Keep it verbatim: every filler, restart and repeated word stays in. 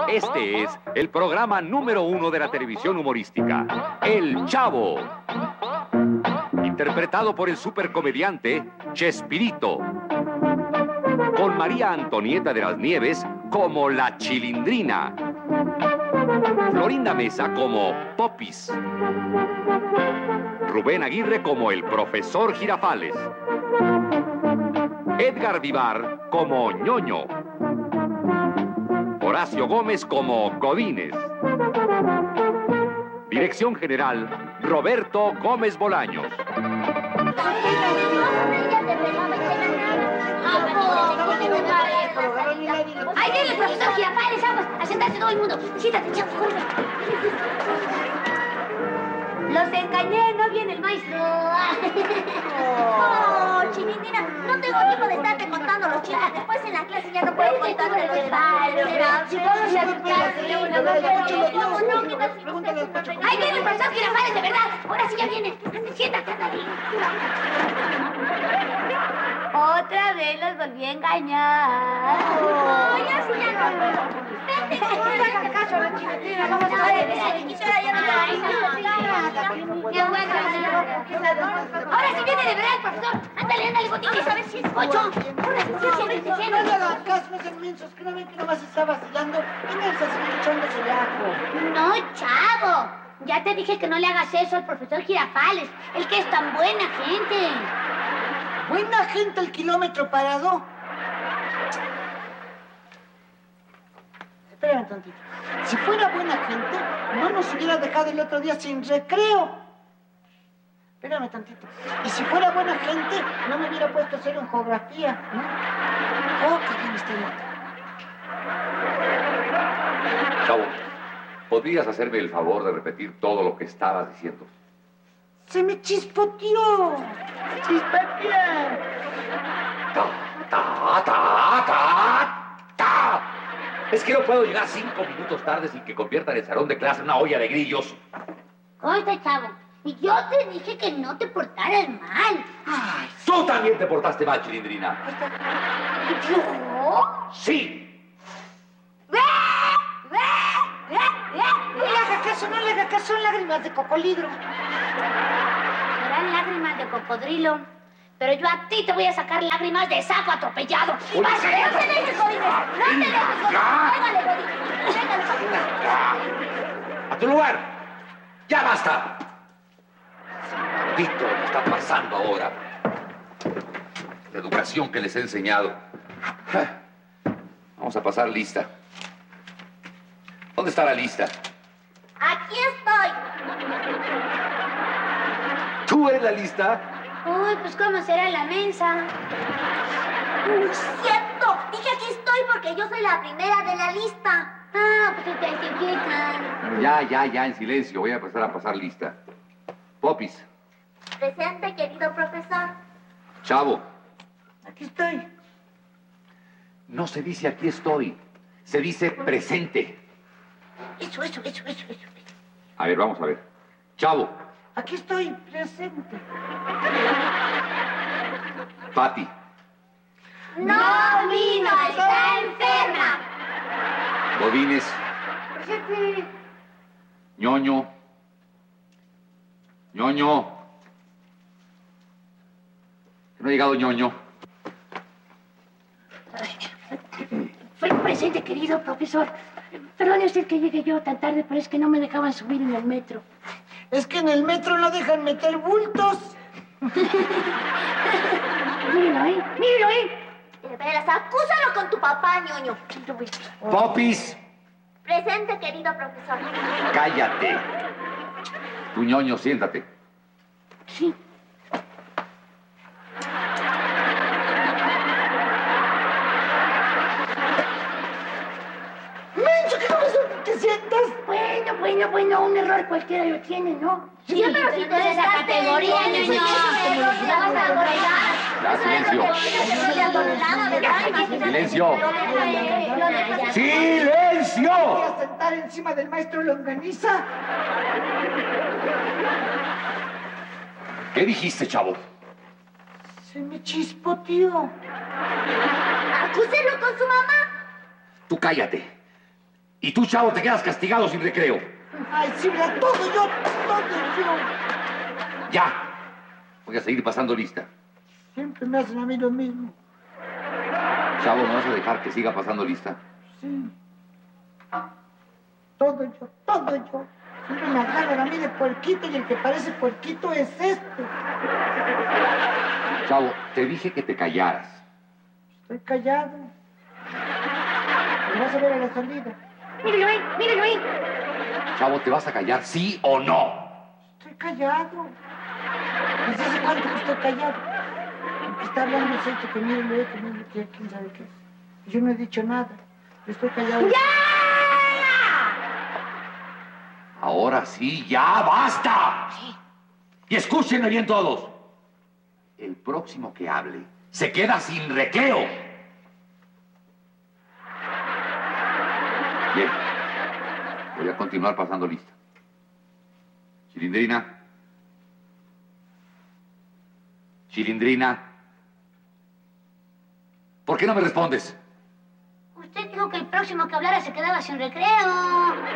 Este es el programa número uno de la televisión humorística, El Chavo. Interpretado por el supercomediante Chespirito. Con María Antonieta de las Nieves como la Chilindrina. Florinda Mesa como Popis. Rubén Aguirre como el profesor Girafales. Edgar Vivar como Ñoño. Horacio Gómez como Godínez. Dirección general, Roberto Gómez Bolaños. ¡Ay, dile, profesor Girafales! ¡Vamos a sentarse todo el mundo! ¡Siéntate, chavo, corre! Los engañé, no viene el maestro. Oh, Chilindrina, no tengo tiempo de estarte contando los chistes. Después en la clase ya no puedo contarte los detalles. Si todos se ¡ay, viene el profesor Girafales, de verdad! Ahora sí ya viene. Siéntate, David. Otra vez los volví a engañar. No, ya sí, ya no. Vete, no hagas caso a la Chilindrina. Vamos a ver, quisiera ya no te ahora sí viene de verdad, profesor. Ándale, ándale, Godínez, a ver si es ocho. Ahora sí, siéntese, siéntese. No le hagan caso, no sean mensos. Que no ven que nomás está vacilando. Vénganse a seguir echándose el ajo. No, chavo. Ya te dije que no le hagas eso al profesor Girafales. El que es tan buena gente. Buena gente el kilómetro parado. Espérame tantito. Si fuera buena gente, no nos hubiera dejado el otro día sin recreo. Espérame tantito. Y si fuera buena gente, no me hubiera puesto a hacer en geografía, ¿no? Oh, qué bien está el otro. Chavo, ¿podrías hacerme el favor de repetir todo lo que estabas diciendo? ¡Se me chispoteó! ¡Chispoteó! Ta, ta, ta, ta, ta. Es que no puedo llegar cinco minutos tarde sin que conviertan el salón de clase en una olla de grillos. Oye, chavo, y yo te dije que no te portaras mal. ¡Ay! Tú también te portaste mal, Chilindrina. ¿Yo? Sí. No le haga caso, no le haga caso, son lágrimas de cocodrilo. Serán lágrimas de cocodrilo, pero yo a ti te voy a sacar lágrimas de sapo atropellado. Uy, ¡Vas, no te dejes, Godínez! ¡No te dejes, Godínez! ¡Pégale, Godínez! ¡Pégale, ¡A tu lugar! ¡Ya basta! Maldito lo que está pasando ahora. La educación que les he enseñado. Vamos a pasar lista. ¿Dónde está la lista? ¡Aquí estoy! ¿Tú eres la lista? Uy, pues ¿cómo será la mensa? ¡Cierto! Dije aquí estoy porque yo soy la primera de la lista. Ah, pues te identifican. Ya, ya, ya, en silencio. Voy a empezar a pasar lista. Popis. Presente, querido profesor. Chavo. Aquí estoy. No se dice aquí estoy. Se dice presente. Eso, eso, eso, eso, eso. A ver, vamos a ver. Chavo. Aquí estoy, presente. Pati. No vino, está enferma. Godínez. Presente. Ñoño. Ñoño. ¿No ha llegado Ñoño? Fue presente, querido profesor. Perdone usted que llegue yo tan tarde, pero es que no me dejaban subir en el metro. Es que en el metro no dejan meter bultos. Míralo, ¿eh? Míralo, ¿eh? De veras, acúsalo con tu papá, Ñoño. Popis. Presente, querido profesor. Cállate. Tu Ñoño, siéntate. Sí. ¡Mencho, que no me sueltes, te sientas! Bueno, bueno, bueno, un error cualquiera lo tiene, ¿no? Sí, pero si tú eres esa categoría, Ñoño. Te vas a adorar. Ya, silencio. Silencio. ¡Silencio! ¿Voy a sentar encima del maestro Longaniza? ¿Qué dijiste, chavo? Se me chispoteó. Acúselo con su mamá. Tú cállate. Y tú, Chavo, te quedas castigado sin recreo. Ay, sí, mira, todo yo, todo yo. Ya. Voy a seguir pasando lista. Siempre me hacen a mí lo mismo. Chavo, ¿me vas a dejar que siga pasando lista? Sí. Todo yo, todo yo. Siempre me agarran a mí de puerquito y el que parece puerquito es este. Chavo, te dije que te callaras. Estoy callado. Me vas a ver a la salida. Míralo ahí, míralo ahí. Chavo, ¿te vas a callar, sí o no? Estoy callado. ¿Desde hace cuánto que estoy callado? El que está hablando es este, que mire lo que mire que quién sabe qué. Yo no he dicho nada. Yo estoy callado. ¡Ya! Ahora sí, ya basta. Sí. Y escúchenme bien todos. El próximo que hable se queda sin recreo. Bien. Voy a continuar pasando lista. Chilindrina. Chilindrina. ¿Por qué no me respondes? Usted dijo que el próximo que hablara se quedaba sin recreo.